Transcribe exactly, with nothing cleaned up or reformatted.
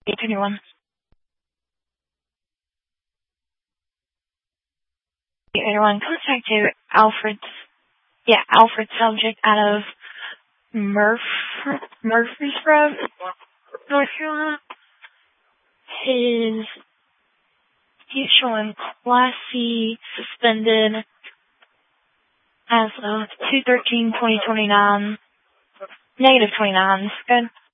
Anyone? Anyone? Contact to Alfred's, yeah, Alfred Subject out of Murph, Murfreesboro, North Carolina. His, he's showing Class C suspended as of two thirteen twenty twenty-nine, negative twenty-nine. Good.